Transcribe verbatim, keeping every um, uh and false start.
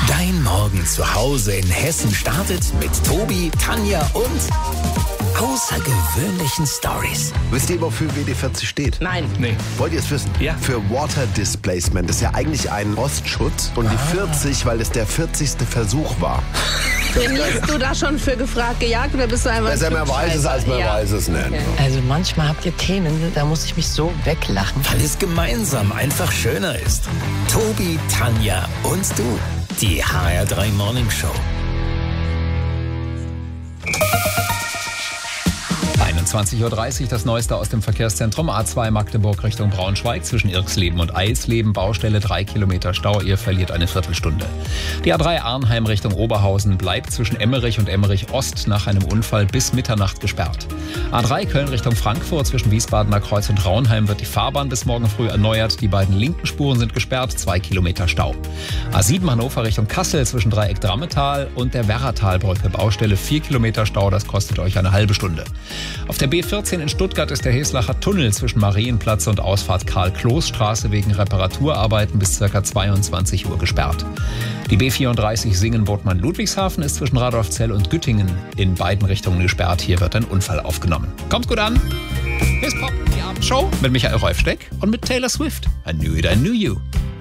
Dein Morgen zu Hause in Hessen startet mit Tobi, Tanja und außergewöhnlichen Stories. Wisst ihr, wofür W D vierzig steht? Nein. Nee. Wollt ihr es wissen? Ja. Für Water Displacement. Das ist ja eigentlich ein Rostschutz. Und die vierzig, weil es der vierzigste Versuch war. Trainierst du da schon für gefragt, gejagt oder bist du einfach Besser man weiß es, als man ja. weiß es nicht. Okay. Also manchmal habt ihr Themen, da muss ich mich so weglachen. Weil es gemeinsam einfach schöner ist. Tobi, Tanja und du. Die H R drei Morning Show. einundzwanzig Uhr dreißig, das Neueste aus dem Verkehrszentrum. A zwei Magdeburg Richtung Braunschweig zwischen Irksleben und Eisleben. Baustelle, drei Kilometer Stau, ihr verliert eine Viertelstunde. Die A drei Arnheim Richtung Oberhausen bleibt zwischen Emmerich und Emmerich Ost nach einem Unfall bis Mitternacht gesperrt. A drei Köln Richtung Frankfurt zwischen Wiesbadener Kreuz und Raunheim wird die Fahrbahn bis morgen früh erneuert. Die beiden linken Spuren sind gesperrt, zwei Kilometer Stau. A sieben Hannover Richtung Kassel zwischen Dreieck Drammetal und der Werratalbrücke. Baustelle, vier Kilometer Stau, das kostet euch eine halbe Stunde. Auf der B vierzehn in Stuttgart ist der Heslacher Tunnel zwischen Marienplatz und Ausfahrt Karl-Kloß-Straße wegen Reparaturarbeiten bis ca. zweiundzwanzig Uhr gesperrt. Die B vierunddreißig Singen-Bodman-Ludwigshafen ist zwischen Radolfzell und Güttingen in beiden Richtungen gesperrt. Hier wird ein Unfall aufgenommen. Kommt gut an. Hier ist Pop, die Abendshow mit Michael Rolfsteck und mit Taylor Swift. I knew it, I knew you.